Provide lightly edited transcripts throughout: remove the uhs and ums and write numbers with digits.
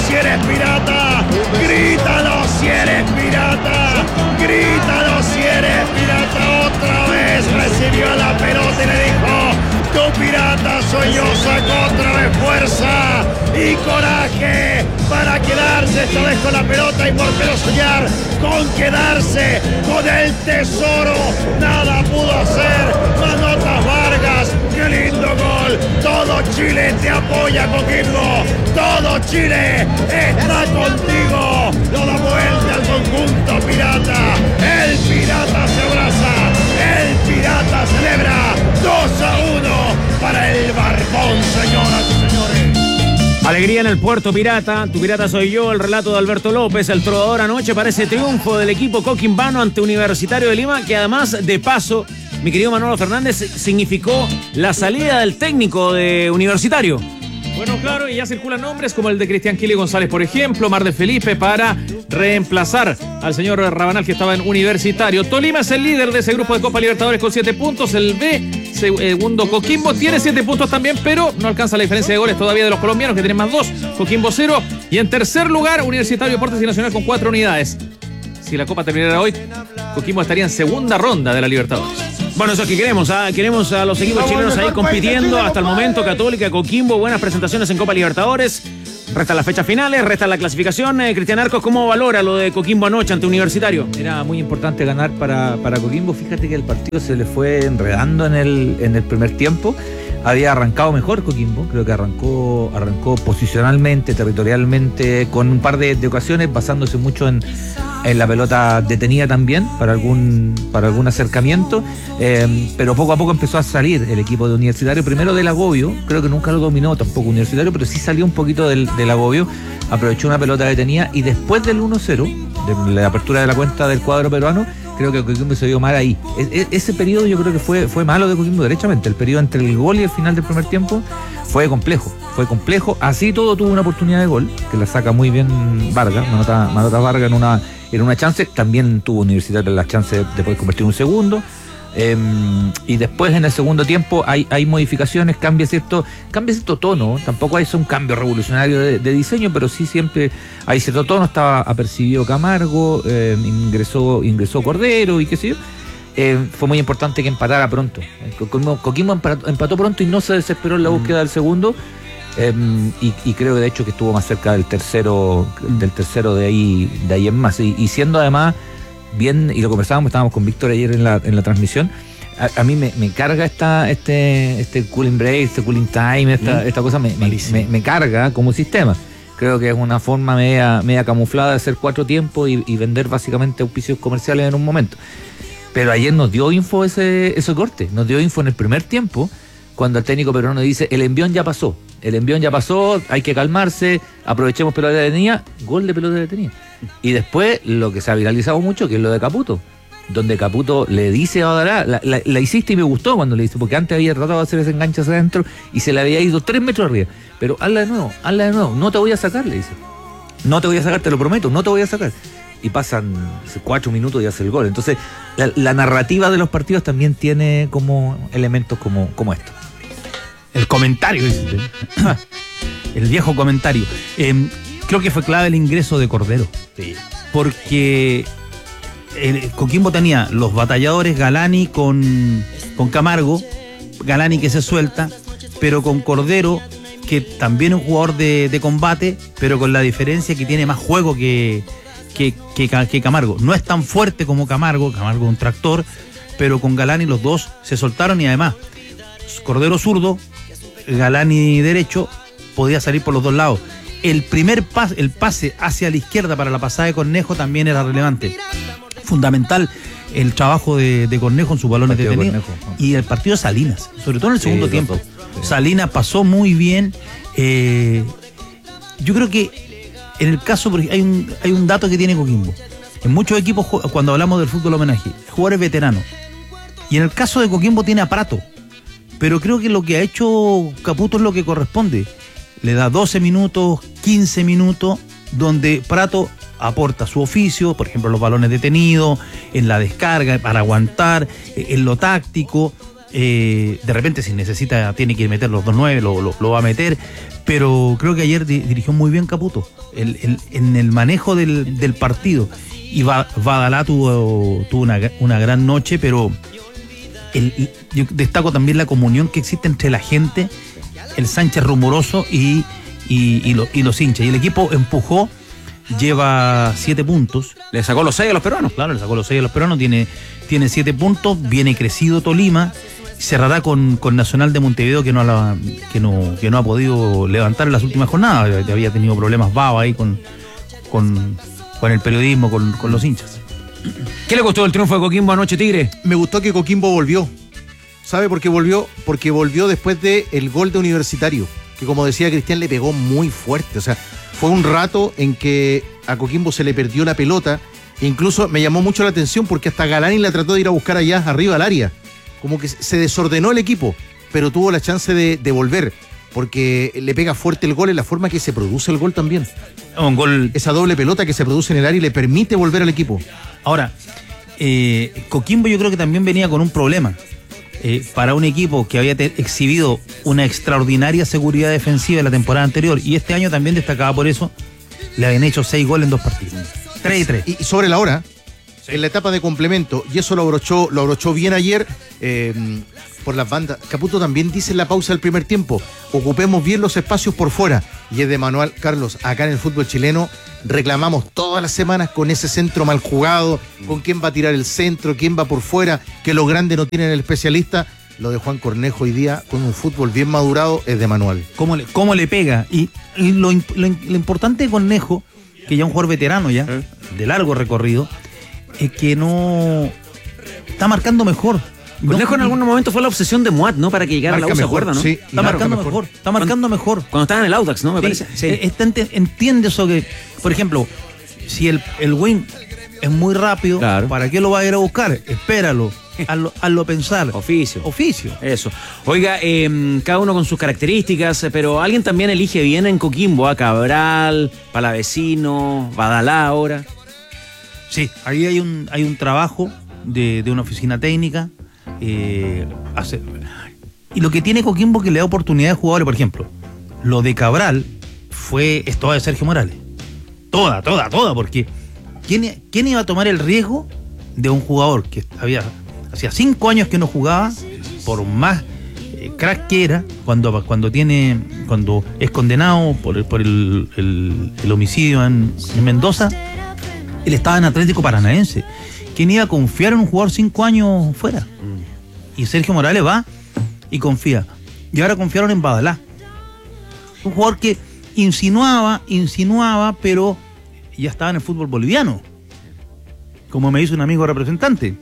si eres pirata, grítalo si eres pirata, grítalo si eres pirata. Otra vez recibió la pelota y le dijo: tu pirata soy yo. Sacó otra vez fuerza y coraje para quedarse esta vez con la pelota y volver a soñar con quedarse con el tesoro. Nada pudo hacer Manotas Vargas. ¡Qué lindo gol! Todo Chile te apoya, Coquimbo. Todo Chile está contigo. Lo da vuelta al conjunto pirata. El pirata se abraza. El pirata celebra 2-1 para el Barbón, señoras y señores. Alegría en el puerto pirata. Tu pirata soy yo. El relato de Alberto López, el trovador, anoche para ese triunfo del equipo coquimbano ante Universitario de Lima, que además, de paso, mi querido Manolo Fernández, significó la salida del técnico de Universitario. Bueno, claro, y ya circulan nombres como el de Cristian Kili González, por ejemplo, Mar de Felipe, para reemplazar al señor Rabanal, que estaba en Universitario. Tolima es el líder de ese grupo de Copa Libertadores con 7 puntos. El B, segundo Coquimbo, tiene 7 puntos también, pero no alcanza la diferencia de goles todavía de los colombianos, que tienen más 2. Coquimbo 0. Y en tercer lugar, Universitario, Deportes y Nacional con 4 unidades. Si la Copa terminara hoy, Coquimbo estaría en segunda ronda de la Libertadores. Bueno, eso es que queremos, queremos a los equipos chilenos ahí compitiendo hasta el momento. Católica, Coquimbo, buenas presentaciones en Copa Libertadores. Restan las fechas finales, resta la clasificación. Cristian Arcos, ¿cómo valora lo de Coquimbo anoche ante Universitario? Era muy importante ganar para Coquimbo. Fíjate que el partido se le fue enredando en el primer tiempo. Había arrancado mejor Coquimbo, creo que arrancó posicionalmente, territorialmente, con un par de ocasiones, basándose mucho en la pelota detenida también para algún acercamiento, pero poco a poco empezó a salir el equipo de Universitario, primero del agobio. Creo que nunca lo dominó tampoco Universitario, pero sí salió un poquito del agobio, aprovechó una pelota detenida, y después del 1-0, de la apertura de la cuenta del cuadro peruano, creo que Coquimbo se vio mal ahí. Ese periodo yo creo que fue malo de Coquimbo, derechamente. El periodo entre el gol y el final del primer tiempo fue complejo. Así todo tuvo una oportunidad de gol, que la saca muy bien Vargas, Manotas Vargas en una chance. También tuvo Universitario la chance de poder convertir un segundo. Y después en el segundo tiempo hay modificaciones, cambia cierto tono. Tampoco es un cambio revolucionario de diseño, pero sí siempre hay cierto tono. Estaba apercibido Camargo, ingresó Cordero y qué sé yo. Fue muy importante que empatara pronto. Coquimbo empató pronto y no se desesperó en la búsqueda del segundo. Y creo que de hecho que estuvo más cerca del tercero de ahí en más, y siendo además bien, y lo conversábamos, estábamos con Víctor ayer en la transmisión. A mí me carga este cooling break, este cooling time, esta cosa me carga como sistema. Creo que es una forma media camuflada de hacer 4 tiempos y vender básicamente auspicios comerciales en un momento. Pero ayer nos dio info ese corte, nos dio info en el primer tiempo, cuando el técnico peruano dice: el envión ya pasó, hay que calmarse, aprovechemos pelota detenida, gol de pelota detenida. Y después lo que se ha viralizado mucho, que es lo de Caputo, donde Caputo le dice a Badalá, la hiciste y me gustó cuando le dice, porque antes había tratado de hacer ese enganche hacia adentro y se le había ido 3 metros arriba, pero hazla de nuevo, no te voy a sacar, le dice. No te voy a sacar, te lo prometo, no te voy a sacar. Y pasan 4 minutos y hace el gol. Entonces la narrativa de los partidos también tiene como elementos como esto. El comentario, el viejo comentario. Creo que fue clave el ingreso de Cordero. Sí. Porque Coquimbo tenía los batalladores, Galani con Camargo, Galani que se suelta, pero con Cordero, que también es un jugador de combate, pero con la diferencia que tiene más juego que Camargo. No es tan fuerte como Camargo es un tractor, pero con Galani los dos se soltaron, y además Cordero zurdo, Galani derecho, podía salir por los dos lados. El pase hacia la izquierda para la pasada de Cornejo también era relevante. Fundamental el trabajo de Cornejo en sus balones detenidos. Y el partido de Salinas, sobre todo en el segundo tiempo. Sí. Salinas pasó muy bien. Yo creo que en el caso, hay un dato que tiene Coquimbo. En muchos equipos, cuando hablamos del fútbol homenaje, jugadores veteranos. Y en el caso de Coquimbo tiene a Prato. Pero creo que lo que ha hecho Caputo es lo que corresponde. Le da 12 minutos, 15 minutos, donde Prato aporta su oficio, por ejemplo, los balones detenidos, en la descarga, para aguantar, en lo táctico. De repente, si necesita, tiene que meter los 2-9, lo va a meter. Pero creo que ayer dirigió muy bien Caputo en el manejo del partido. Y Badalá tuvo una gran noche, pero yo destaco también la comunión que existe entre la gente, el Sánchez rumoroso y los hinchas. Y el equipo empujó, lleva 7 puntos. Le sacó los 6 a los peruanos. Claro, le sacó los 6 a los peruanos, tiene 7 puntos, viene crecido Tolima, cerrará con Nacional de Montevideo que no ha podido levantar en las últimas jornadas. Había tenido problemas Bava ahí con el periodismo, con los hinchas. ¿Qué le costó el triunfo de Coquimbo anoche, Tigre? Me gustó que Coquimbo volvió. ¿Sabe por qué volvió? Porque volvió después del gol de Universitario, que como decía Cristian, le pegó muy fuerte. O sea, fue un rato en que a Coquimbo se le perdió la pelota. Incluso me llamó mucho la atención porque hasta Galani la trató de ir a buscar allá arriba al área. Como que se desordenó el equipo, pero tuvo la chance de volver, porque le pega fuerte el gol en la forma que se produce el gol también. Un gol. Esa doble pelota que se produce en el área y le permite volver al equipo. Ahora, Coquimbo yo creo que también venía con un problema. Para un equipo que había exhibido una extraordinaria seguridad defensiva en la temporada anterior, y este año también destacaba por eso, le habían hecho 6 goles en 2 partidos. 3 y 3. Y sobre la hora, en la etapa de complemento, y eso lo abrochó bien ayer por las bandas. Caputo también dice en la pausa del primer tiempo: ocupemos bien los espacios por fuera. Y es de manual, Carlos. Acá en el fútbol chileno reclamamos todas las semanas con ese centro mal jugado, con quién va a tirar el centro, quién va por fuera, que los grandes no tienen el especialista. Lo de Juan Cornejo hoy día, con un fútbol bien madurado, es de manual. ¿Cómo le pega? Y lo importante de Cornejo, que ya es un jugador veterano ya, de largo recorrido, es que no está marcando mejor. Cornejo en algún momento fue la obsesión de Moat, ¿no? Para que llegara a la U, ¿se acuerda, no? Sí, está marcando mejor. Está marcando mejor. Cuando estaba en el Audax, ¿no? Me parece. Sí. Entiende eso que, por ejemplo, si el wing es muy rápido, claro, ¿para qué lo va a ir a buscar? Espéralo. Hazlo pensar. Oficio. Eso. Oiga, cada uno con sus características, pero alguien también elige bien en Coquimbo, a Cabral, Palavecino, Badalá ahora. Sí, ahí hay un trabajo de una oficina técnica. Y lo que tiene Coquimbo que le da oportunidad de jugadores, por ejemplo, lo de Cabral es toda de Sergio Morales. Toda, porque ¿quién iba a tomar el riesgo de un jugador que hacía 5 años que no jugaba, por más crack que era, cuando es condenado por el homicidio en Mendoza? Él estaba en Atlético Paranaense. ¿Quién iba a confiar en un jugador 5 años fuera? Y Sergio Morales va y confía. Y ahora confiaron en Badalá. Un jugador que insinuaba, pero ya estaba en el fútbol boliviano. Como me dice un amigo representante.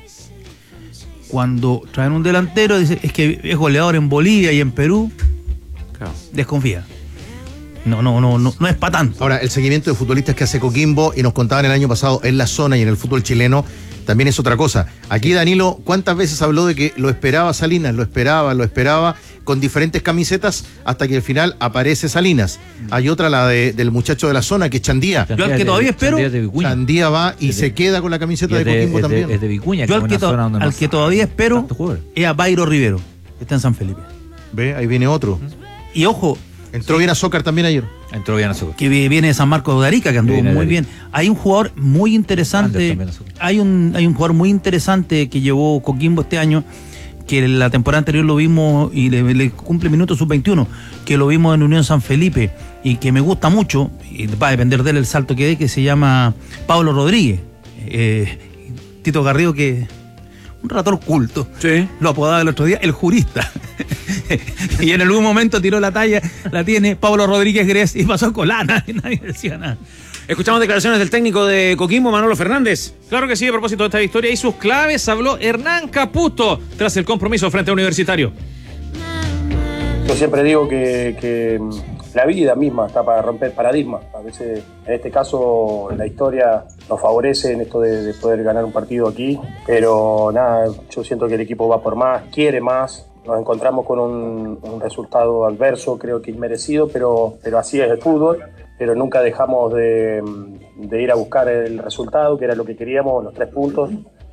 Cuando traen un delantero, dice, es que es goleador en Bolivia y en Perú. Claro. Desconfía. No es para tanto. Ahora, el seguimiento de futbolistas que hace Coquimbo, y nos contaban el año pasado en la zona y en el fútbol chileno, también es otra cosa. Aquí Danilo, ¿cuántas veces habló de que lo esperaba Salinas? Lo esperaba, con diferentes camisetas, hasta que al final aparece Salinas. Hay otra, la del muchacho de la zona, que es Chandía. Yo al que todavía espero, Chandía va y se queda con la camiseta de Coquimbo también. Es de Vicuña. Yo al que todavía espero es a Bayro Rivero, que está en San Felipe. Ve, ahí viene otro. Y ojo, entró bien a Zócar también ayer. Que viene de San Marcos de Arica, que anduvo muy bien. Hay un jugador muy interesante. Hay un jugador muy interesante que llevó Coquimbo este año, que la temporada anterior lo vimos y le cumple minutos sub-21, que lo vimos en Unión San Felipe y que me gusta mucho, y va a depender de él el salto que dé, que se llama Pablo Rodríguez. Tito Garrido, que un relator culto. Sí. Lo apodaba el otro día el jurista. Y en algún momento tiró la talla, la tiene Pablo Rodríguez Gres y pasó colana y nadie decía nada. Escuchamos declaraciones del técnico de Coquimbo, Manolo Fernández. Claro que sí, a propósito de esta victoria y sus claves, habló Hernán Caputo tras el compromiso frente a Universitario. Yo siempre digo que la vida misma está para romper paradigmas. A veces, en este caso, la historia nos favorece en esto de poder ganar un partido aquí. Pero nada, yo siento que el equipo va por más, quiere más. Nos encontramos con un resultado adverso, creo que inmerecido, pero así es el fútbol. Pero nunca dejamos de ir a buscar el resultado, que era lo que queríamos, los 3 puntos.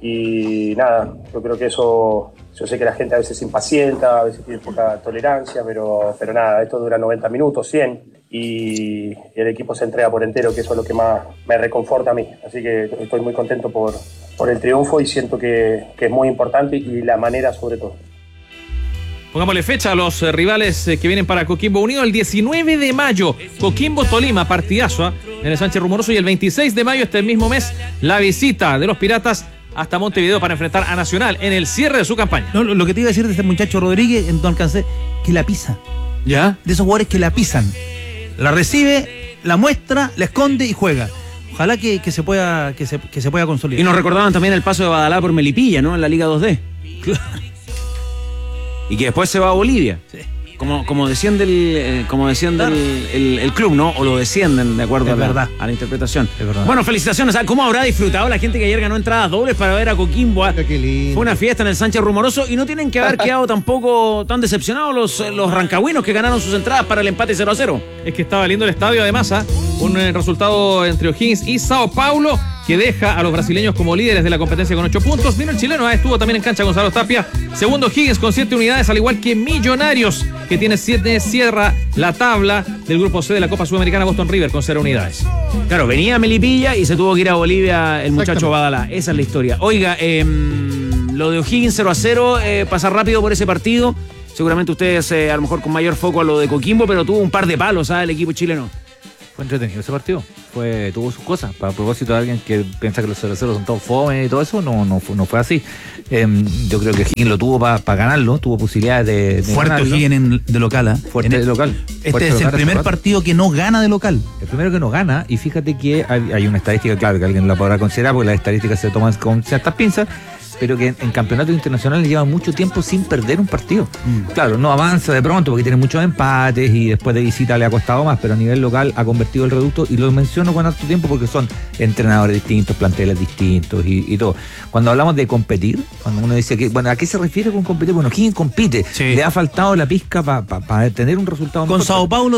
y nada, yo creo que eso, yo sé que la gente a veces se impacienta, a veces tiene poca tolerancia, pero nada, esto dura 90 minutos, 100, y el equipo se entrega por entero, que eso es lo que más me reconforta a mí. Así que estoy muy contento por el triunfo y siento que es muy importante y la manera sobre todo. Pongámosle fecha a los rivales que vienen para Coquimbo Unido el 19 de mayo. Coquimbo Tolima, partidazo en el Sánchez Rumoroso, y el 26 de mayo, este mismo mes, la visita de los Piratas hasta Montevideo para enfrentar a Nacional en el cierre de su campaña. No, lo que te iba a decir de este muchacho Rodríguez, no alcancé, que la pisa. ¿Ya? De esos jugadores que la pisan. La recibe, la muestra, la esconde y juega. Ojalá que se pueda consolidar. Y nos recordaban también el paso de Badalá por Melipilla, ¿no? En la Liga 2D. Y que después se va a Bolivia. Sí. Como desciende el club, ¿no? O lo descienden, de acuerdo a la interpretación. Es verdad. Bueno, felicitaciones. ¿Cómo habrá disfrutado la gente que ayer ganó entradas dobles para ver a Coquimbo? Qué lindo. Fue una fiesta en el Sánchez Rumoroso y no tienen que haber quedado tampoco tan decepcionados los rancagüinos que ganaron sus entradas para el empate 0-0. Es que estaba lindo el estadio, además, un resultado entre O'Higgins y Sao Paulo que deja a los brasileños como líderes de la competencia con 8 puntos. Vino el chileno, estuvo también en cancha Gonzalo Tapia. Segundo O'Higgins con 7 unidades, al igual que Millonarios, que tiene 7, cierra la tabla del grupo C de la Copa Sudamericana. Boston River con 0 unidades. Claro, venía Melipilla y se tuvo que ir a Bolivia el muchacho Badalá. Esa es la historia. Oiga, lo de O'Higgins 0-0, pasar rápido por ese partido. Seguramente ustedes a lo mejor con mayor foco a lo de Coquimbo, pero tuvo un par de palos, el equipo chileno. Fue entretenido ese partido. Tuvo sus cosas. Para propósito de alguien que piensa que los 0-0 son todos fome y todo eso, no fue así. Yo creo que Higgins lo tuvo para ganarlo, tuvo posibilidades de fuerte ganarlo. Higgins de local. Fuerte de local. Este es el primer partido que no gana de local. El primero que no gana, y fíjate que hay una estadística, claro, que alguien la podrá considerar, porque las estadísticas se toman con ciertas pinzas, pero que en campeonatos internacionales lleva mucho tiempo sin perder un partido. Claro, no avanza de pronto porque tiene muchos empates y después de visita le ha costado más, pero a nivel local ha convertido el reducto, y lo menciono con harto tiempo porque son entrenadores distintos, planteles distintos y todo. Cuando hablamos de competir, cuando uno dice que, bueno, ¿a qué se refiere con competir? Bueno, ¿quién compite? Sí. Le ha faltado la pizca para tener un resultado Con mejor. Sao Paulo,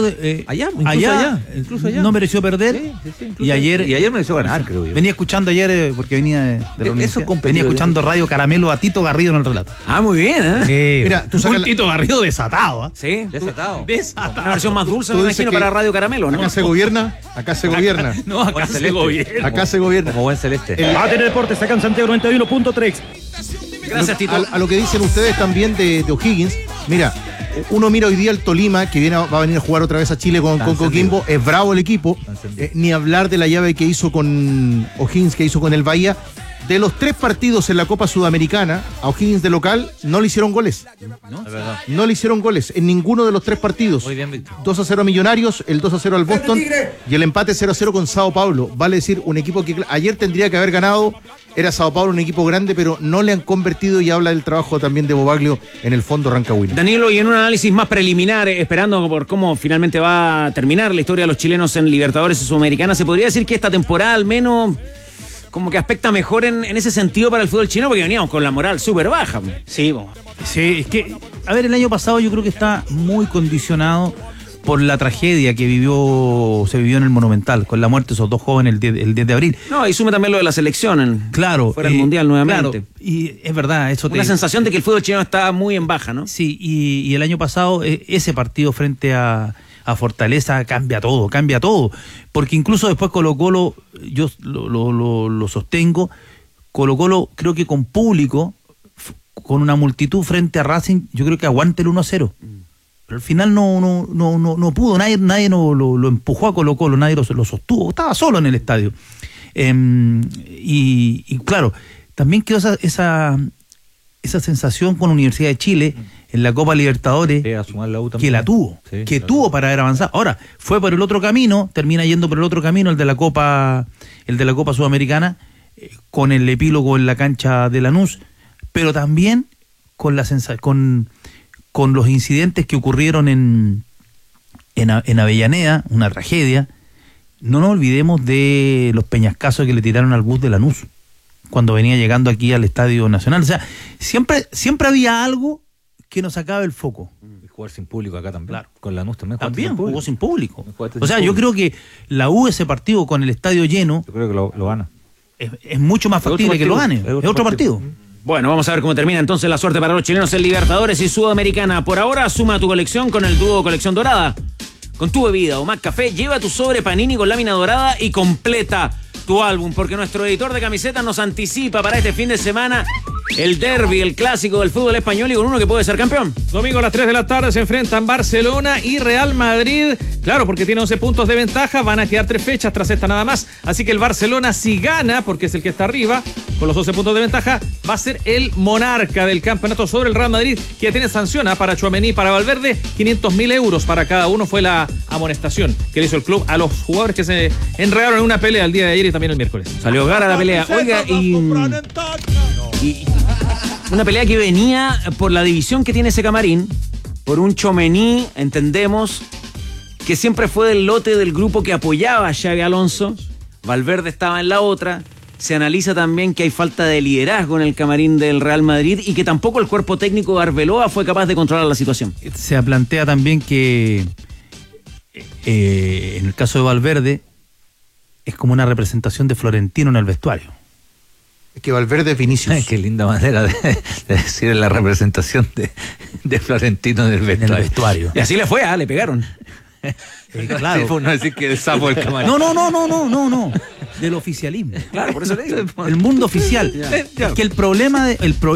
incluso allá. No mereció perder. Sí, y ayer mereció ganar, creo yo. venía escuchando ayer, porque venía de la Eso universidad, competido, venía escuchando Radio Caramelo a Tito Garrido en el relato. Muy bien, Mira, tú sacas Un Tito Garrido desatado. Sí. Desatado. Una versión más dulce, Tú me dices imagino, que para Radio Caramelo, ¿no? acá se gobierna. No, acá Buen se celeste. gobierna. Acá se gobierna. Como buen celeste. ATN Deportes, acá en Santiago 91.3. Gracias, Tito. A lo que dicen ustedes también de O'Higgins, mira, uno mira hoy día el Tolima, que va a venir a jugar otra vez a Chile con Coquimbo, es bravo el equipo, ni hablar de la llave que hizo con O'Higgins, que hizo con el Bahía. De los 3 partidos en la Copa Sudamericana, a O'Higgins de local no le hicieron goles. No le hicieron goles en ninguno de los 3 partidos. Muy bien, Víctor. 2-0 a Millonarios, el 2-0 al Boston y el empate 0-0 con Sao Paulo. Vale decir, un equipo que ayer tendría que haber ganado. Era Sao Paulo, un equipo grande, pero no le han convertido, y habla del trabajo también de Bobaglio en el fondo rancagüino. Danilo, y en un análisis más preliminar, esperando por cómo finalmente va a terminar la historia de los chilenos en Libertadores y Sudamericana, ¿se podría decir que esta temporada al menos como que aspecta mejor en ese sentido para el fútbol chileno? Porque veníamos con la moral súper baja. Sí, es que, a ver, el año pasado yo creo que está muy condicionado por la tragedia que se vivió en el Monumental, con la muerte de esos 2 jóvenes el 10 de abril. No, y sume también lo de la selección. Claro. Fuera del Mundial nuevamente. Claro, y es verdad, eso Una sensación de que el fútbol chileno está muy en baja, ¿no? Sí, y el año pasado ese partido frente a Fortaleza cambia todo, porque incluso después Colo-Colo, yo lo sostengo, Colo-Colo creo que con público, con una multitud frente a Racing, yo creo que aguanta el 1-0. Pero al final no pudo, nadie lo empujó a Colo-Colo, nadie lo sostuvo, estaba solo en el estadio. Y claro, también quedó esa sensación con Universidad de Chile en la Copa Libertadores, que la tuvo, tuvo para haber avanzado. Ahora, fue por el otro camino, termina yendo por el otro camino, el de la Copa Sudamericana, con el epílogo en la cancha de Lanús, pero también con los incidentes que ocurrieron en Avellaneda, una tragedia. No nos olvidemos de los peñascazos que le tiraron al bus de Lanús cuando venía llegando aquí al Estadio Nacional. O sea, siempre había algo que nos sacaba el foco. Y jugar sin público acá también. Claro. Con Lanús también. Jugó sin público. Jugaste O sea, sin yo público. creo que la U, ese partido con el estadio lleno, Yo creo que lo gana. es mucho más factible que lo gane. Es otro partido. Bueno, vamos a ver cómo termina entonces la suerte para los chilenos en Libertadores y Sudamericana. Por ahora, suma tu colección con el dúo Colección Dorada. Con tu bebida o Mac Café, lleva tu sobre Panini con lámina dorada y completa tu álbum, porque nuestro editor de camisetas nos anticipa para este fin de semana el derbi, el clásico del fútbol español y con uno que puede ser campeón. Domingo a las 3 de la tarde se enfrentan Barcelona y Real Madrid. Claro, porque tiene 11 puntos de ventaja, van a quedar 3 fechas tras esta nada más. Así que el Barcelona, si gana, porque es el que está arriba, con los 11 puntos de ventaja, va a ser el monarca del campeonato sobre el Real Madrid, que ya tiene sanción para Tchouaméni y para Valverde, 500.000 euros para cada uno fue la amonestación que le hizo el club a los jugadores que se enredaron en una pelea el día de ayer y también el miércoles. Salió gara la pelea. Oiga, y una pelea que venía por la división que tiene ese camarín, por un Tchouaméni, entendemos, que siempre fue del lote del grupo que apoyaba a Xabi Alonso. Valverde estaba en la otra. Se analiza también que hay falta de liderazgo en el camarín del Real Madrid y que tampoco el cuerpo técnico de Arbeloa fue capaz de controlar la situación. Se plantea también que en el caso de Valverde es como una representación de Florentino en el vestuario. Es que Valverde es Vinicius. Qué linda manera de decir la representación de Florentino en el vestuario. Y así le fue, le pegaron. Claro. Sí, por no decir que el sapo del camarín. No. Del oficialismo. Claro, por eso le digo. El mundo oficial. Ya. Que el problema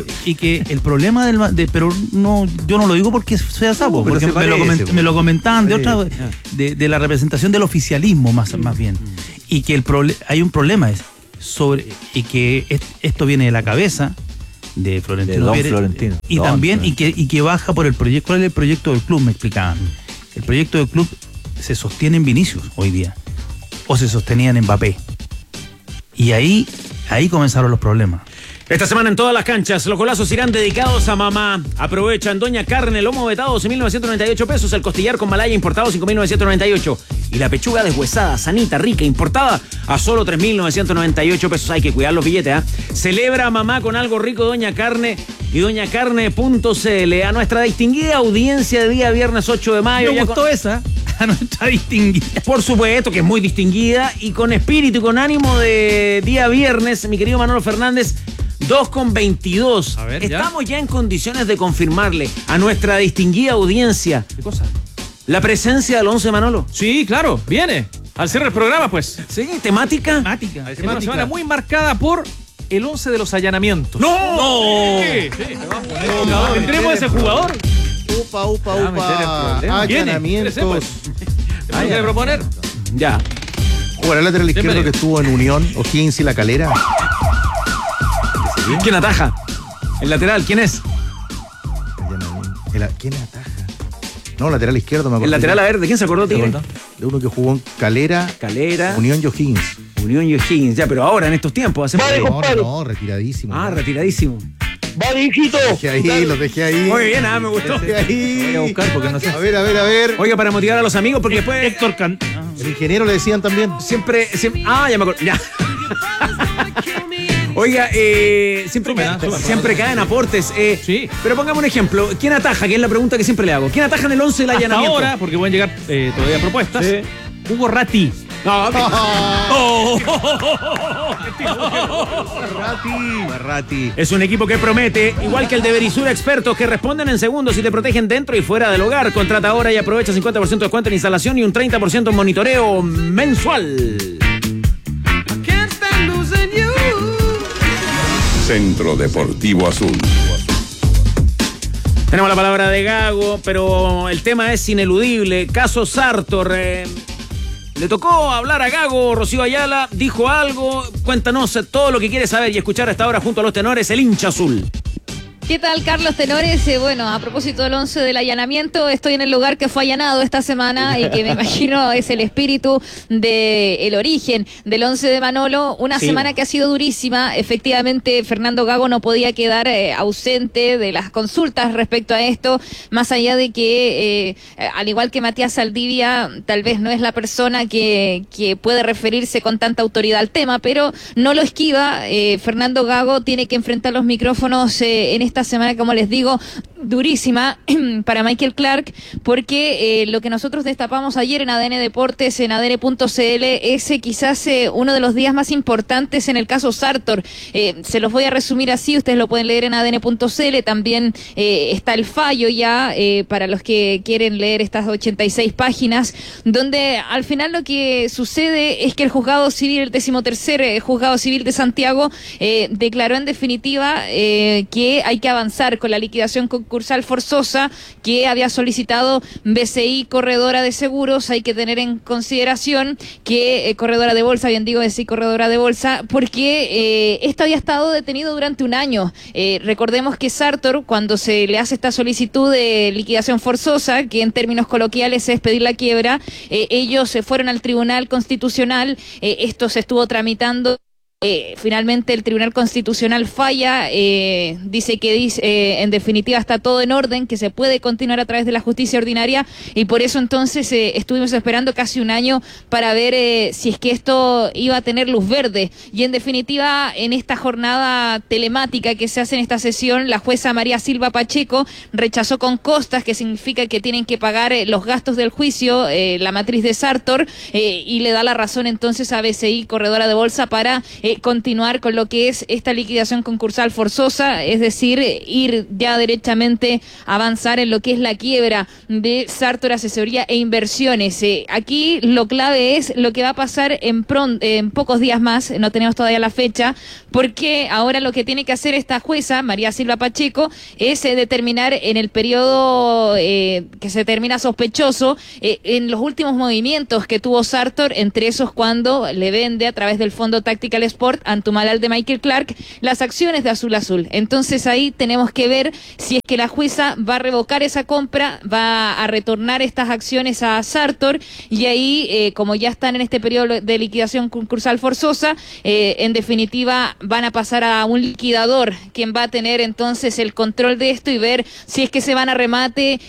pero no, yo no lo digo porque sea sapo, porque me lo comentaban de la representación del oficialismo más bien. Y que hay un problema y que esto viene de la cabeza de Florentino Pérez, Florentino. Y también y que baja por el proyecto. ¿Cuál es el proyecto del club? Me explicaban. El proyecto del club se sostiene en Vinicius hoy día, o se sostenía en Mbappé, y ahí comenzaron los problemas. Esta semana en todas las canchas, los golazos irán dedicados a mamá. Aprovechan Doña Carne, lomo vetado 12.998 pesos, el costillar con malaya importado 5.998 y la pechuga deshuesada, sanita, rica, importada a solo 3.998 pesos. Hay que cuidar los billetes, Celebra a mamá con algo rico Doña Carne y doñacarne.cl. A nuestra distinguida audiencia de día viernes 8 de mayo. Me gustó esa, a nuestra distinguida. Por supuesto que es muy distinguida y con espíritu y con ánimo de día viernes, mi querido Manolo Fernández. 2:22. A ver, Estamos ya en condiciones de confirmarle a nuestra distinguida audiencia. ¿Qué cosa? La presencia del 11, Manolo. Sí, claro, viene. Al cierre del programa, pues. Sí, temática. Es una semana muy marcada por el 11 de los allanamientos. ¡No! Sí. ¿Tendremos ese jugador? Upa. Allanamientos. ¿Qué quiere proponer? Ya. Jugará el lateral izquierdo que estuvo en Unión, O'Higgins y La Calera. ¿Quién ataja? El lateral, ¿quién es? ¿Quién ataja? No, lateral izquierdo, me acuerdo. El lateral, a ver, ¿de quién se acordó, Tigre? De uno que jugó en Calera, Unión y O'Higgins. Unión y O'Higgins, ya, pero ahora en estos tiempos. No, retiradísimo. Retiradísimo. ¡Vale, hijito! Los dejé ahí. Muy bien, me gustó. Los dejé ahí. Voy a buscar porque no sé. A ver. Oiga, para motivar a los amigos, porque después Héctor El ingeniero le decían también. siempre ya me acuerdo. Ya. Oiga, siempre caen aportes. Sí. Pero pongamos un ejemplo. ¿Quién ataja? Que es la pregunta que siempre le hago. ¿Quién ataja en el 11 del Hasta allanamiento? ahora, porque pueden llegar todavía propuestas. Sí. Hugo Ratti. No, Rati. es un equipo que promete, igual que el de Berisura, expertos que responden en segundos y te protegen dentro y fuera del hogar. Contrata ahora y aprovecha 50% de descuento en instalación y un 30% en monitoreo mensual. Centro Deportivo Azul. Tenemos la palabra de Gago, pero el tema es ineludible. Caso Sartor. Le tocó hablar a Gago, Rocío Ayala, dijo algo. Cuéntanos todo lo que quieres saber y escuchar hasta ahora junto a los tenores, el hincha azul. ¿Qué tal, Carlos Tenores? Bueno, a propósito del 11 del allanamiento, estoy en el lugar que fue allanado esta semana y que me imagino es el espíritu del origen del 11 de Manolo. Una semana que ha sido durísima. Efectivamente, Fernando Gago no podía quedar ausente de las consultas respecto a esto, más allá de que, al igual que Matías Saldivia, tal vez no es la persona que puede referirse con tanta autoridad al tema, pero no lo esquiva. Fernando Gago tiene que enfrentar los micrófonos en esta esta semana, como les digo, durísima para Michael Clark, porque lo que nosotros destapamos ayer en ADN Deportes, en ADN.cl, es quizás uno de los días más importantes en el caso Sartor. Se los voy a resumir así, ustedes lo pueden leer en ADN.cl, también está el fallo ya para los que quieren leer estas 86 páginas, donde al final lo que sucede es que el juzgado civil, el 13º juzgado civil de Santiago, declaró en definitiva que hay que avanzar con la liquidación concursal forzosa que había solicitado BCI Corredora de Seguros. Hay que tener en consideración que Corredora de Bolsa, bien digo BCI Corredora de Bolsa, porque esto había estado detenido durante un año. Recordemos que Sartor, cuando se le hace esta solicitud de liquidación forzosa, que en términos coloquiales es pedir la quiebra, ellos se fueron al Tribunal Constitucional, esto se estuvo tramitando. Finalmente el Tribunal Constitucional falla, dice que en definitiva está todo en orden, que se puede continuar a través de la justicia ordinaria, y por eso entonces estuvimos esperando casi un año para ver si es que esto iba a tener luz verde. Y en definitiva, en esta jornada telemática que se hace en esta sesión, la jueza María Silva Pacheco rechazó con costas, que significa que tienen que pagar los gastos del juicio, la matriz de Sartor, y le da la razón entonces a BCI Corredora de Bolsa para continuar con lo que es esta liquidación concursal forzosa, es decir, ir ya derechamente a avanzar en lo que es la quiebra de Sartor Asesoría e Inversiones. Aquí lo clave es lo que va a pasar en pocos días más, no tenemos todavía la fecha, porque ahora lo que tiene que hacer esta jueza, María Silva Pacheco, es determinar en el periodo que se termina sospechoso, en los últimos movimientos que tuvo Sartor, entre esos cuando le vende a través del Fondo Tactical Sport Antumalal de Michael Clark las acciones de Azul Azul. Entonces ahí tenemos que ver si es que la jueza va a revocar esa compra, va a retornar estas acciones a Sartor, y ahí como ya están en este periodo de liquidación concursal forzosa, en definitiva van a pasar a un liquidador, quien va a tener entonces el control de esto y ver si es que se van a remate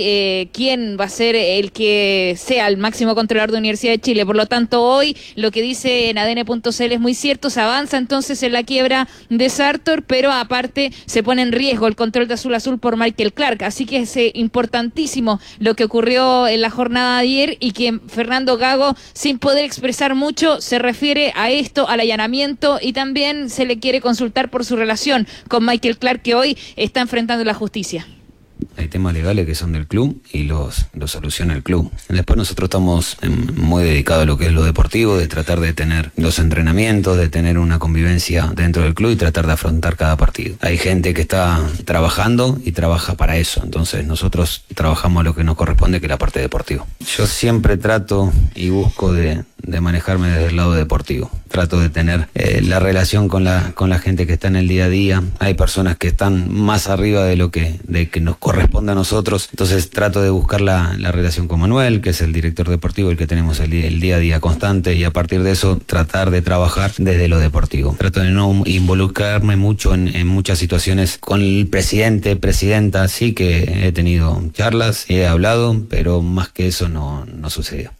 y quién va a ser el que sea el máximo controlador de Universidad de Chile. Por lo tanto, hoy lo que dice en ADN.cl es muy cierto, se avanza entonces en la quiebra de Sartor, pero aparte se pone en riesgo el control de Azul Azul por Michael Clark, así que es importantísimo lo que ocurrió en la jornada de ayer, y que Fernando Gago, sin poder expresar mucho, se refiere a esto, al allanamiento, y también se le quiere consultar por su relación con Michael Clark, que hoy está enfrentando la justicia. Hay temas legales que son del club y los soluciona el club. Después nosotros estamos muy dedicados a lo que es lo deportivo, de tratar de tener los entrenamientos, de tener una convivencia dentro del club y tratar de afrontar cada partido. Hay gente que está trabajando y trabaja para eso, entonces nosotros trabajamos lo que nos corresponde, que es la parte deportiva. Yo siempre trato y busco de manejarme desde el lado deportivo. Trato de tener la relación con la gente que está en el día a día. Hay personas que están más arriba de que nos corresponde a nosotros, entonces trato de buscar la relación con Manuel, que es el director deportivo, el que tenemos el día a día constante, y a partir de eso tratar de trabajar desde lo deportivo. Trato de no involucrarme mucho en muchas situaciones con el presidenta, sí que he tenido charlas, he hablado, pero más que eso no sucedió.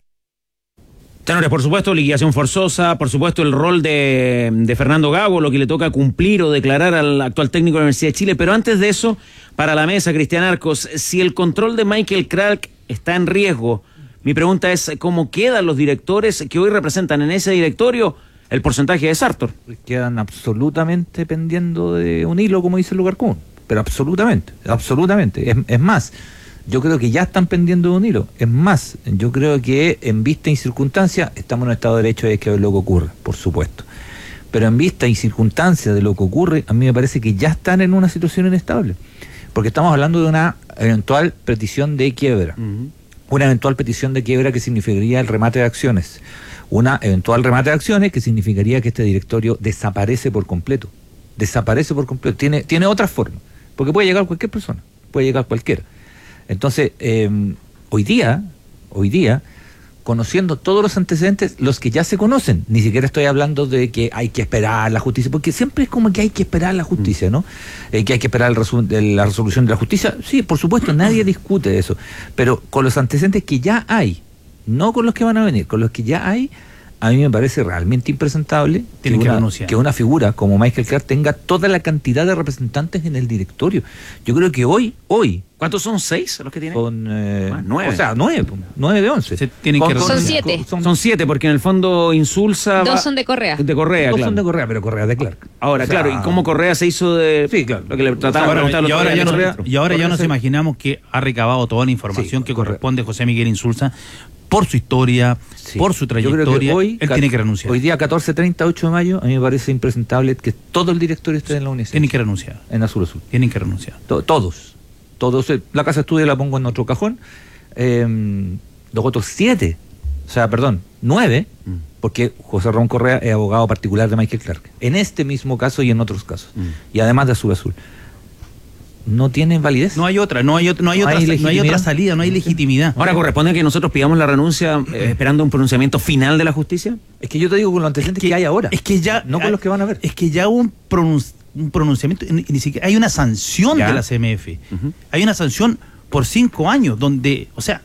Tenores, por supuesto, liquidación forzosa, por supuesto el rol de Fernando Gago, lo que le toca cumplir o declarar al actual técnico de la Universidad de Chile, pero antes de eso, para la mesa, Cristian Arcos, si el control de Michael Clark está en riesgo, mi pregunta es, ¿cómo quedan los directores que hoy representan en ese directorio el porcentaje de Sartor? Quedan absolutamente pendiendo de un hilo, como dice el lugar común, pero absolutamente. Es más, yo creo que ya están pendiendo de un hilo. Es más, yo creo que en vista y circunstancia, estamos en un estado de derecho de que lo que ocurre, por supuesto. Pero en vista y circunstancia de lo que ocurre, a mí me parece que ya están en una situación inestable. Porque estamos hablando de una eventual petición de quiebra. Una eventual petición de quiebra que significaría el remate de acciones. Una eventual remate de acciones que significaría que este directorio desaparece por completo. Tiene otra forma. Porque puede llegar cualquier persona. Puede llegar cualquiera. Entonces, hoy día, conociendo todos los antecedentes, los que ya se conocen, ni siquiera estoy hablando de que hay que esperar la justicia, porque siempre es como que hay que esperar la justicia, ¿no? Que hay que esperar la resolución de la justicia. Sí, por supuesto, nadie discute eso, pero con los antecedentes que ya hay, no con los que van a venir, con los que ya hay, a mí me parece realmente impresentable que una figura como Michael Clark tenga toda la cantidad de representantes en el directorio. Yo creo que hoy ¿cuántos son? ¿6 los que tienen? Son 9. O sea, 9 de 11. Son 7. Son 7, porque en el fondo Insulza... 2 son de Correa. De Correa, son de Correa, pero Correa de Clark. Ahora, claro, ¿y cómo Correa se hizo de...? Sí, claro. Lo que le trataban de preguntar y ahora ya nos imaginamos que ha recabado toda la información que corresponde a José Miguel Insulza por su historia, por su trayectoria. Él tiene que renunciar. Hoy día 14, 8 de mayo, a mí me parece impresentable que todo el directorio esté en la universidad. Tienen que renunciar. En Azul Azul. Tienen que renunciar. Todos. La casa de estudio la pongo en otro cajón. Los otros 7, o sea, perdón, 9, porque José Ramón Correa es abogado particular de Michael Clark. En este mismo caso y en otros casos. Y además de Azul Azul. No tienen validez. No hay otra salida, no hay legitimidad. Ahora, ¿corresponde que nosotros pidamos la renuncia esperando un pronunciamiento final de la justicia? Es que yo te digo con los antecedentes que hay ahora. Es que ya... No con los que van a ver. Es que ya hubo un pronunciamiento, ni siquiera hay una sanción de la CMF. Hay una sanción por 5 años, donde, o sea,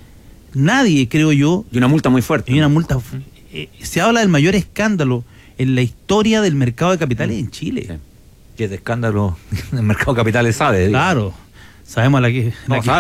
nadie, creo yo... Y una multa muy fuerte. Y una multa... se habla del mayor escándalo en la historia del mercado de capitales en Chile. Sí. Que de escándalo en el mercado de capitales sabe. Claro, sabemos la que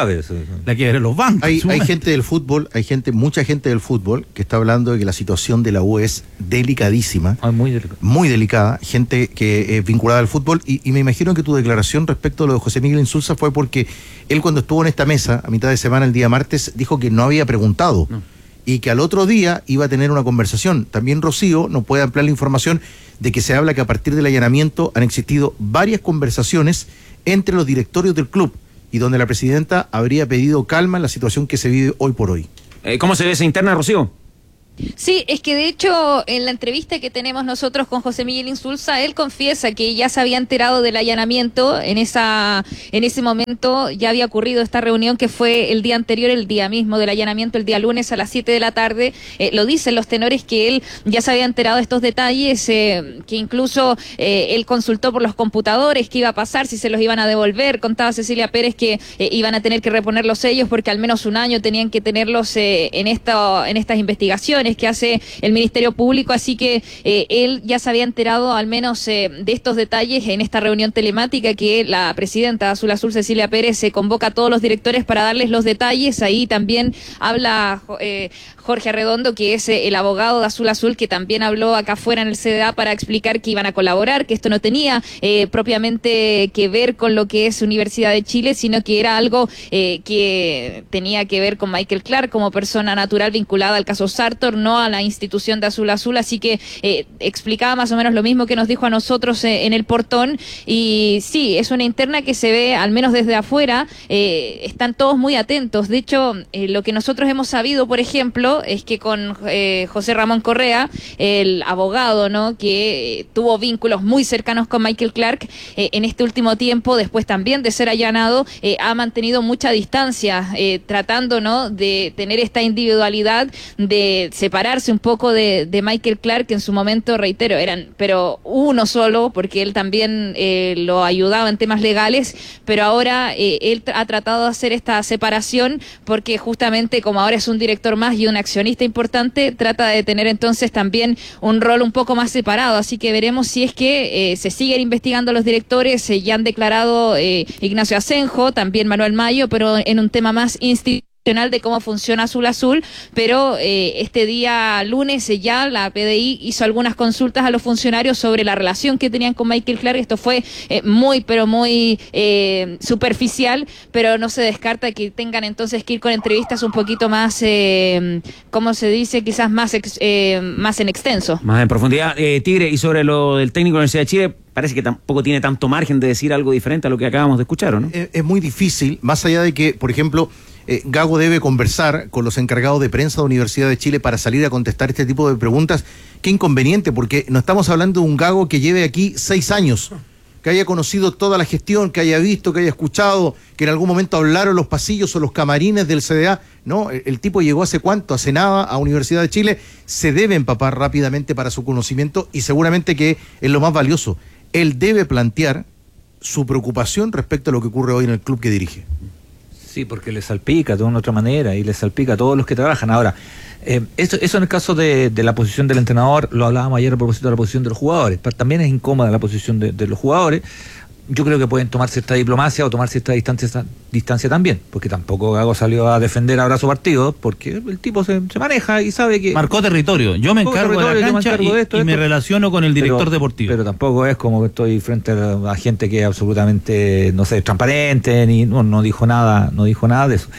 eran los bancos. Hay gente del fútbol, mucha gente del fútbol que está hablando de que la situación de la U es delicadísima. Muy delicada. Gente que es vinculada al fútbol. Y me imagino que tu declaración respecto a lo de José Miguel Insulza fue porque él, cuando estuvo en esta mesa, a mitad de semana, el día martes, dijo que no había preguntado. Y que al otro día iba a tener una conversación. También Rocío nos puede ampliar la información de que se habla que a partir del allanamiento han existido varias conversaciones entre los directorios del club y donde la presidenta habría pedido calma en la situación que se vive hoy por hoy. ¿Cómo se ve esa interna, Rocío? Sí, es que de hecho en la entrevista que tenemos nosotros con José Miguel Insulza, él confiesa que ya se había enterado del allanamiento, en ese momento ya había ocurrido esta reunión que fue el día anterior, el día mismo del allanamiento, el día lunes a las 7 de la tarde, lo dicen los tenores que él ya se había enterado de estos detalles, que incluso él consultó por los computadores qué iba a pasar, si se los iban a devolver, contaba Cecilia Pérez que iban a tener que reponer los sellos porque al menos un año tenían que tenerlos en estas investigaciones que hace el Ministerio Público, así que él ya se había enterado al menos de estos detalles en esta reunión telemática que la presidenta de Azul Azul, Cecilia Pérez, se convoca a todos los directores para darles los detalles. Ahí también habla Jorge Arredondo, que es el abogado de Azul Azul, que también habló acá afuera en el CDA para explicar que iban a colaborar, que esto no tenía propiamente que ver con lo que es Universidad de Chile, sino que era algo que tenía que ver con Michael Clark como persona natural vinculada al caso Sartor, no a la institución de Azul Azul, así que explicaba más o menos lo mismo que nos dijo a nosotros en el portón. Y sí, es una interna que se ve, al menos desde afuera, están todos muy atentos. De hecho, lo que nosotros hemos sabido, por ejemplo, es que con José Ramón Correa, el abogado, ¿no?, que tuvo vínculos muy cercanos con Michael Clark, en este último tiempo, después también de ser allanado, ha mantenido mucha distancia, tratando, ¿no?, de tener esta individualidad, de separarse un poco de Michael Clark, que en su momento, reitero, eran pero uno solo, porque él también lo ayudaba en temas legales, pero ahora él ha tratado de hacer esta separación porque justamente como ahora es un director más y un accionista importante, trata de tener entonces también un rol un poco más separado, así que veremos si es que se siguen investigando los directores. Ya han declarado Ignacio Asenjo, también Manuel Mayo, pero en un tema más institucional de cómo funciona Azul Azul, pero este día lunes ya la PDI hizo algunas consultas a los funcionarios sobre la relación que tenían con Michael Clark. Esto fue muy superficial, pero no se descarta que tengan entonces que ir con entrevistas un poquito más, ¿cómo se dice? Quizás más en extenso. Más en profundidad. Tigre, y sobre lo del técnico de la Universidad de Chile, parece que tampoco tiene tanto margen de decir algo diferente a lo que acabamos de escuchar, ¿o no? Es muy difícil, más allá de que, por ejemplo, Gago debe conversar con los encargados de prensa de Universidad de Chile para salir a contestar este tipo de preguntas. Qué inconveniente, porque no estamos hablando de un Gago que lleve aquí 6 años, que haya conocido toda la gestión, que haya visto, que haya escuchado, que en algún momento hablaron los pasillos o los camarines del CDA. No, el tipo llegó hace cuánto, hace nada, a Universidad de Chile. Se debe empapar rápidamente para su conocimiento y seguramente que es lo más valioso. Él debe plantear su preocupación respecto a lo que ocurre hoy en el club que dirige. Sí, porque le salpica de una u otra manera y le salpica a todos los que trabajan. Ahora, Eso en el caso de la posición del entrenador, lo hablábamos ayer a propósito de la posición de los jugadores, pero también es incómoda la posición de los jugadores. Yo creo que pueden tomar cierta diplomacia o tomar cierta distancia también, porque tampoco Gago salió a defender ahora su partido, porque el tipo se maneja y sabe que... Marcó territorio, yo me encargo de la cancha y me relaciono con el director deportivo. Pero tampoco es como que estoy frente a gente que es absolutamente, no sé, transparente, ni no dijo nada de eso.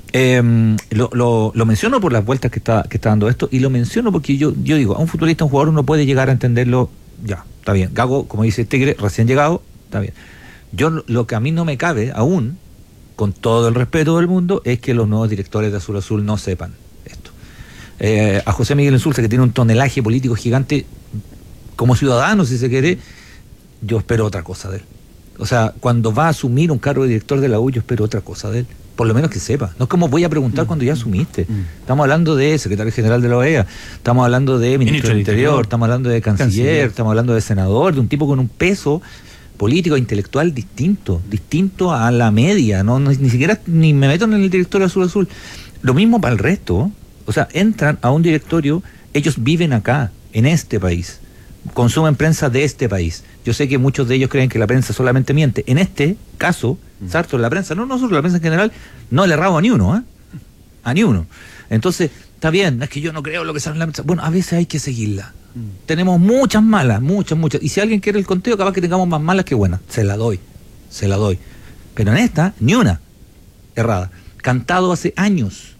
Lo menciono por las vueltas que está dando esto, y lo menciono porque yo digo, a un futbolista, a un jugador, uno puede llegar a entenderlo, ya, está bien. Gago, como dice Tigre, recién llegado, está bien. Lo que a mí no me cabe aún, con todo el respeto del mundo, es que los nuevos directores de Azul no sepan esto. A José Miguel Insulza, que tiene un tonelaje político gigante, como ciudadano, si se quiere, yo espero otra cosa de él. O sea, cuando va a asumir un cargo de director de la U, yo espero otra cosa de él. Por lo menos que sepa. No es como voy a preguntar cuando ya asumiste. Estamos hablando de secretario general de la OEA, estamos hablando de ministro del Interior, estamos hablando de canciller, estamos hablando de senador, de un tipo con un peso político e intelectual distinto a la media. Ni siquiera me meto en el directorio Azul. Lo mismo para el resto. O sea, entran a un directorio, ellos viven acá, en este país, consumen prensa de este país. Yo sé que muchos de ellos creen que la prensa solamente miente. En este caso, Sartor, la prensa, no solo la prensa en general, no le erraba a ni uno, a ni uno. Entonces, está bien, es que yo no creo lo que sale en la prensa. Bueno, a veces hay que seguirla. Tenemos muchas malas, muchas. Y si alguien quiere el conteo, capaz que tengamos más malas que buenas. Se la doy. Pero en esta, ni una errada. Cantado hace años.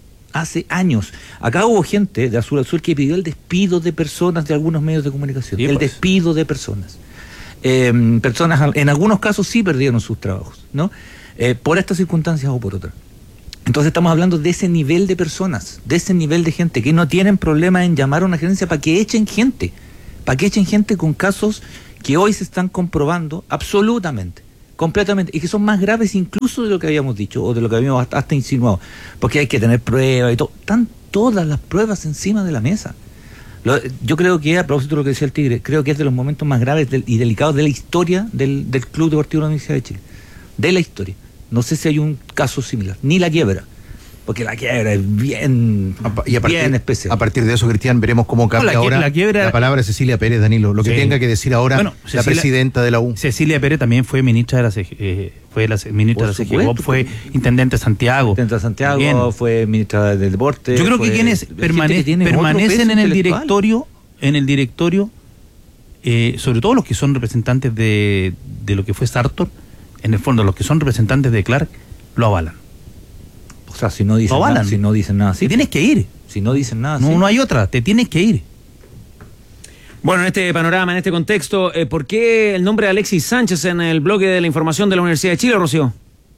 Acá hubo gente de Azul que pidió el despido de personas de algunos medios de comunicación. Despido de personas. Personas, en algunos casos sí perdieron sus trabajos, ¿no? Por estas circunstancias o por otras. Entonces estamos hablando de ese nivel de personas, de ese nivel de gente que no tienen problema en llamar a una gerencia para que echen gente con casos que hoy se están comprobando absolutamente, completamente, y que son más graves incluso de lo que habíamos dicho o de lo que habíamos hasta insinuado, porque hay que tener pruebas y todo. Están todas las pruebas encima de la mesa. Yo creo que, a propósito de lo que decía el Tigre, creo que es de los momentos más graves y delicados de la historia del Club Deportivo de la Universidad de Chile. De la historia. No sé si hay un caso similar. Ni la quiebra. Porque la quiebra es bien especial. A partir de eso, Cristian, veremos cómo cambia ahora la palabra Cecilia Pérez, Danilo. Lo que tenga que decir ahora la presidenta de la U. Cecilia Pérez también fue ministra de la ministra de la CGU, fue intendente de Santiago. Fue ministra del Deporte. Yo creo que quienes permanecen en el directorio, sobre todo los que son representantes de lo que fue Sartor, en el fondo los que son representantes de Clark, lo avalan. O sea, si no dicen nada, sí. Te tienes que ir. Si no dicen nada, no hay otra, te tienes que ir. Bueno, en este panorama, en este contexto, ¿por qué el nombre de Alexis Sánchez en el bloque de la información de la Universidad de Chile, Rocío?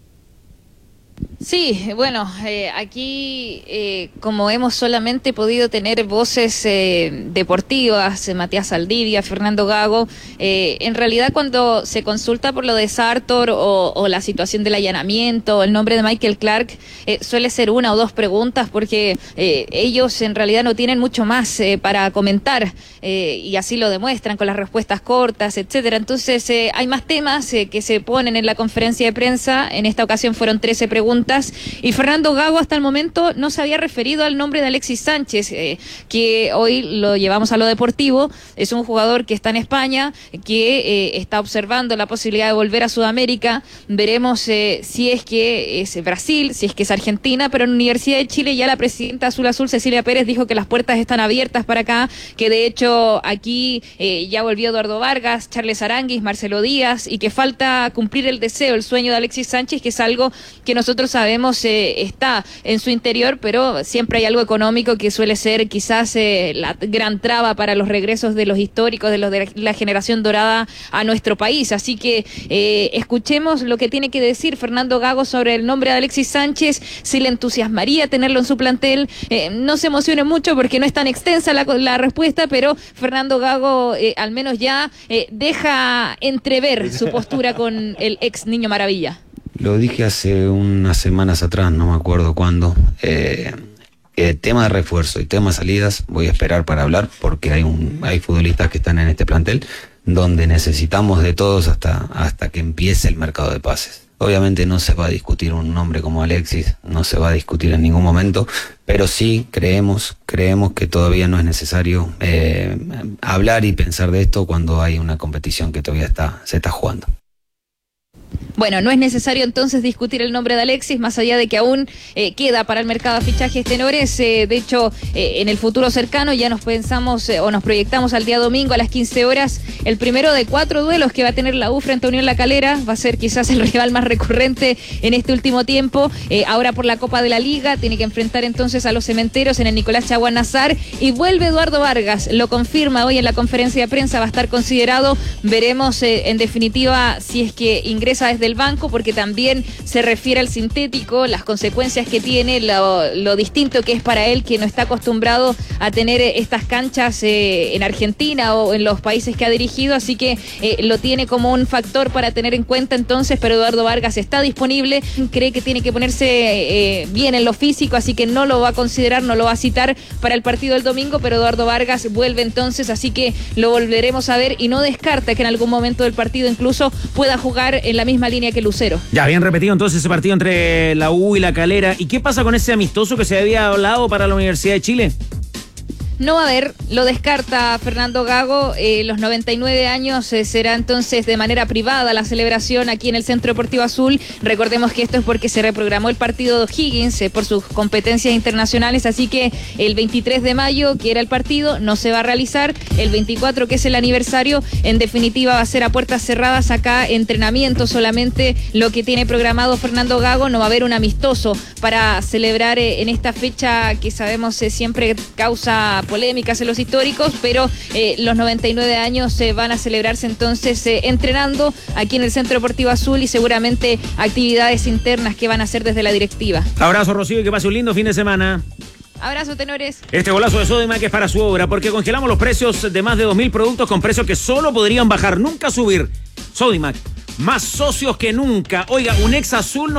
Sí, bueno, aquí como hemos solamente podido tener voces deportivas, Matías Saldivia, Fernando Gago, en realidad cuando se consulta por lo de Sartor o la situación del allanamiento, el nombre de Michael Clark, suele ser una o dos preguntas porque ellos en realidad no tienen mucho más para comentar y así lo demuestran con las respuestas cortas, etcétera. Entonces hay más temas que se ponen en la conferencia de prensa. En esta ocasión fueron 13 preguntas y Fernando Gago hasta el momento no se había referido al nombre de Alexis Sánchez, que hoy lo llevamos a lo deportivo. Es un jugador que está en España, que está observando la posibilidad de volver a Sudamérica. Veremos si es que es Brasil, si es que es Argentina, pero en Universidad de Chile ya la presidenta Azul, Cecilia Pérez, dijo que las puertas están abiertas para acá, que de hecho aquí ya volvió Eduardo Vargas, Charles Aranguis, Marcelo Díaz, y que falta cumplir el deseo, el sueño de Alexis Sánchez, que es algo que nosotros sabemos está en su interior, pero siempre hay algo económico que suele ser quizás la gran traba para los regresos de los históricos, de los de la generación dorada a nuestro país. Así que escuchemos lo que tiene que decir Fernando Gago sobre el nombre de Alexis Sánchez, si le entusiasmaría tenerlo en su plantel. No se emocione mucho porque no es tan extensa la respuesta, pero Fernando Gago al menos ya deja entrever su postura con el ex Niño Maravilla. Lo dije hace unas semanas atrás, no me acuerdo cuándo. Tema de refuerzo y tema de salidas, voy a esperar para hablar porque hay futbolistas que están en este plantel donde necesitamos de todos hasta que empiece el mercado de pases. Obviamente no se va a discutir un nombre como Alexis, no se va a discutir en ningún momento, pero sí creemos que todavía no es necesario hablar y pensar de esto cuando hay una competición que todavía se está jugando. Bueno, no es necesario entonces discutir el nombre de Alexis, más allá de que aún queda para el mercado de fichajes tenores. De hecho, en el futuro cercano ya nos pensamos o nos proyectamos al día domingo a las 15 horas. El primero de 4 duelos que va a tener la U frente a Unión La Calera. Va a ser quizás el rival más recurrente en este último tiempo. Ahora por la Copa de la Liga tiene que enfrentar entonces a los Cementeros en el Nicolás Chaguán Nazar. Y vuelve Eduardo Vargas, lo confirma hoy en la conferencia de prensa, va a estar considerado. Veremos en definitiva si es que ingresa desde el banco, porque también se refiere al sintético, las consecuencias que tiene, lo distinto que es para él, que no está acostumbrado a tener estas canchas en Argentina o en los países que ha dirigido, así que lo tiene como un factor para tener en cuenta entonces, pero Eduardo Vargas está disponible, cree que tiene que ponerse bien en lo físico, así que no lo va a considerar, no lo va a citar para el partido del domingo, pero Eduardo Vargas vuelve entonces, así que lo volveremos a ver y no descarta que en algún momento del partido incluso pueda jugar en la misma línea que Lucero. Ya, bien repetido entonces ese partido entre la U y La Calera. ¿Y qué pasa con ese amistoso que se había hablado para la Universidad de Chile? No va a haber, lo descarta Fernando Gago, los 99 años será entonces de manera privada la celebración aquí en el Centro Deportivo Azul. Recordemos que esto es porque se reprogramó el partido de O'Higgins por sus competencias internacionales, así que el 23 de mayo, que era el partido, no se va a realizar. El 24, que es el aniversario, en definitiva va a ser a puertas cerradas acá, entrenamiento solamente lo que tiene programado Fernando Gago. No va a haber un amistoso para celebrar en esta fecha que sabemos siempre causa polémicas en los históricos, pero los 99 años van a celebrarse entonces entrenando aquí en el Centro Deportivo Azul y seguramente actividades internas que van a hacer desde la directiva. Abrazo, Rocío, y que pase un lindo fin de semana. Abrazo, tenores. Este golazo de Sodimac es para su obra, porque congelamos los precios de más de 2.000 productos con precios que solo podrían bajar, nunca subir. Sodimac, más socios que nunca. Oiga, un ex azul